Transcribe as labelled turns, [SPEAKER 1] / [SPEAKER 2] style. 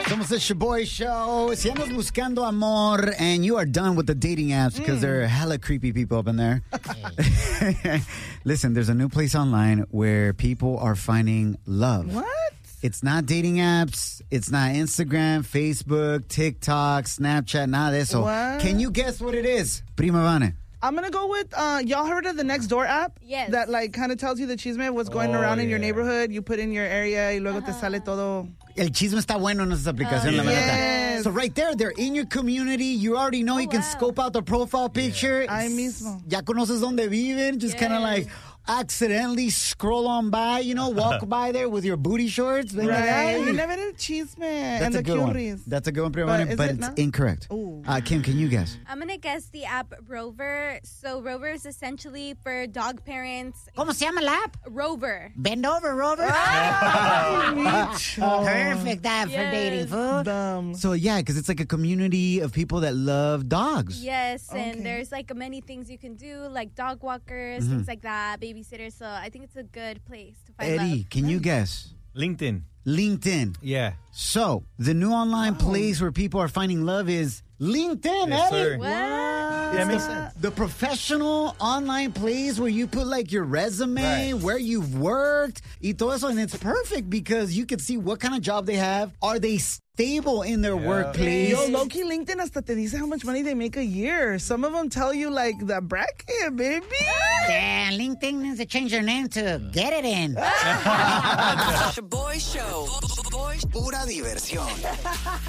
[SPEAKER 1] Somos the Shaboy Show. Si andas buscando amor and you are done with the dating apps because there are hella creepy people up in there. Listen, there's a new place online where people are finding love.
[SPEAKER 2] What?
[SPEAKER 1] It's not dating apps. It's not Instagram, Facebook, TikTok, Snapchat, nada de eso.
[SPEAKER 2] What?
[SPEAKER 1] Can you guess what it is? Prima Vane.
[SPEAKER 2] I'm going to go with, y'all heard of the Nextdoor app?
[SPEAKER 3] Yes.
[SPEAKER 2] That, like, kind of tells you the chisme, what's going around in your neighborhood. You put in your area y luego te sale todo.
[SPEAKER 1] El chisme está bueno en esas aplicaciones, la verdad.
[SPEAKER 2] Yes.
[SPEAKER 1] So right there, they're in your community. You already know you can scope out the profile picture.
[SPEAKER 2] Ahí mismo.
[SPEAKER 1] Ya conoces donde viven. Just kind of like accidentally scroll on by, walk by there with your booty shorts.
[SPEAKER 2] Right.
[SPEAKER 1] Hey.
[SPEAKER 2] You never did chisme.
[SPEAKER 1] That's
[SPEAKER 2] and
[SPEAKER 1] a
[SPEAKER 2] the
[SPEAKER 1] good one.
[SPEAKER 2] curies.
[SPEAKER 1] That's a good one, Prima
[SPEAKER 2] But
[SPEAKER 1] Vane,
[SPEAKER 2] is
[SPEAKER 1] but
[SPEAKER 2] it
[SPEAKER 1] it's
[SPEAKER 2] not?
[SPEAKER 1] incorrect.
[SPEAKER 2] Ooh.
[SPEAKER 1] Kim, can you guess?
[SPEAKER 3] I'm going to guess the app Rover. So Rover is essentially for dog parents.
[SPEAKER 4] ¿Cómo se llama la app?
[SPEAKER 3] Rover.
[SPEAKER 4] Bend over, Rover. Perfect app for dating, fool.
[SPEAKER 2] Dumb.
[SPEAKER 1] So yeah, because it's like a community of people that love dogs.
[SPEAKER 3] Yes,
[SPEAKER 2] Okay.
[SPEAKER 3] and there's like many things you can do, like dog walkers, things like that, babysitters. So I think it's a good place to find
[SPEAKER 1] Eddie,
[SPEAKER 3] love.
[SPEAKER 1] can you guess?
[SPEAKER 5] LinkedIn.
[SPEAKER 1] LinkedIn.
[SPEAKER 5] Yeah.
[SPEAKER 1] So the new online place where people are finding love is LinkedIn,
[SPEAKER 5] Yes,
[SPEAKER 1] Eddie.
[SPEAKER 5] sir.
[SPEAKER 3] What?
[SPEAKER 5] Yeah, it makes sense.
[SPEAKER 1] The professional online place where you put like your resume,
[SPEAKER 5] Right.
[SPEAKER 1] where you've worked, y todo eso, and it's perfect because you can see what kind of job they have. Are they stable in their workplace?
[SPEAKER 2] Yo, low-key LinkedIn hasta te dice how much money they make a year. Some of them tell you, like, the bracket, baby.
[SPEAKER 4] Damn, LinkedIn needs to change their name to Get It In.
[SPEAKER 6] Shaboy Show.
[SPEAKER 7] Pura diversión.